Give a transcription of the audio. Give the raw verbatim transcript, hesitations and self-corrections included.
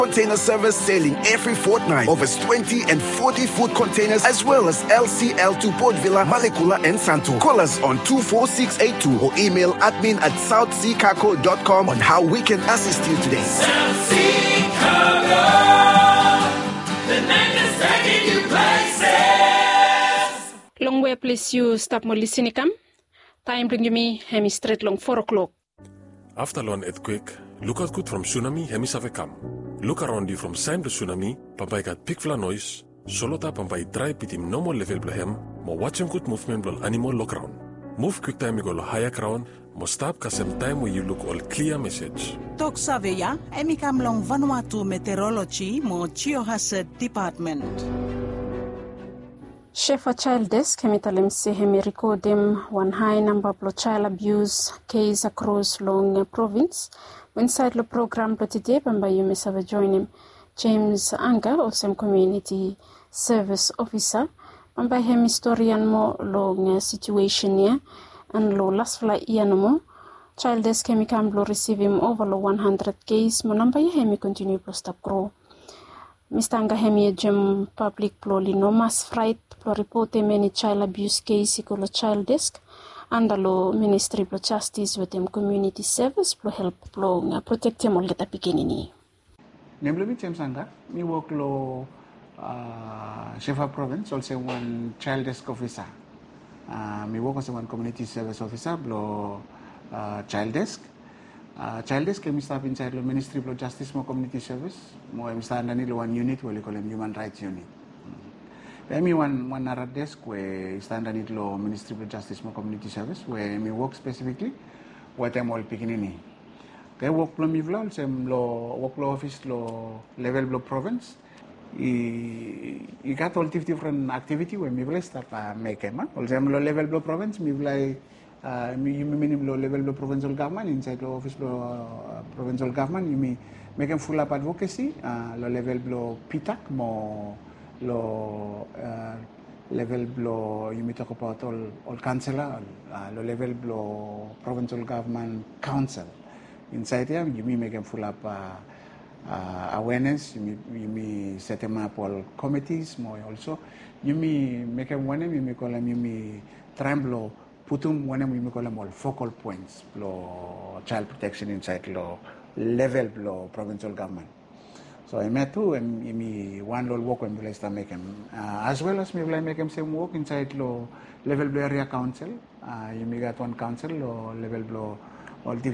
Container service sailing every fortnight of its twenty and forty foot containers, as well as L C L to Port Vila, Malekula and Santo. Call us on two four six eight two or email admin at south sea cargo dot com on how we can assist you today. South Sea Cargo, the name is taking you places. Long way please you stop mo listening come. Time bring you me hemi straight long four o'clock. After one earthquake, look out good from tsunami hemi savekam. Look around you from same to tsunami, pampai kat pikvla noise, solota pampai dry pitim no more level blahem, mo watching good movement will animal look around. Move quick time you go higher ground, mo stop kasem time where you look all clear message. Tok saveya, emikam long Vanuatu meteorology mo Chiohasset department. Chef a child desk hemitalem se hemi record them one high number of child abuse case across long province. Inside the program today, Bamba you may have join him James Anga of some community service officer. Bamba him historian mo long situation here and lo last flight ianomo. Child desk hemi can receive him over lo one hundred case. Mo number hemi continue to stop grow. Mister Anga hemi jem public ploli no mass fright pro report many child abuse case ikolo child desk. Under law Ministry of Justice with them community service to help pro protect them all get a beginning. Namely, James Anga, me work law uh, Shefa province, also one child desk officer. Uh, me work as one community service officer, law uh, child desk. Uh, child desk me start inside the Ministry of Justice mo community service. Mo me start under one unit, we call them human rights unit. Me one one other desk where stand on it law Ministry of Justice more community service where me work specifically what I'm all picking in. They work from me vlog some law work law office law level law province. I I got all different activity where me vlog start uh, make em. Also I'm law level law province me vlog uh, me you mean law level law provincial government inside law office law uh, provincial government you me make em full up advocacy uh, law level law P T A C more lo uh, level blow you may talk about all all councillor uh, lo level blow provincial government council inside here you may make them full up uh, uh, awareness you may, you may set them up all committees more also you may make them one you may call them you may try and blow put them one you may call them all focal points blow child protection inside law level blow provincial government. So I met two and me one little work when we start making uh, as well as me will make them same work inside lo level blow area council. Uh, you may got one council or level blow all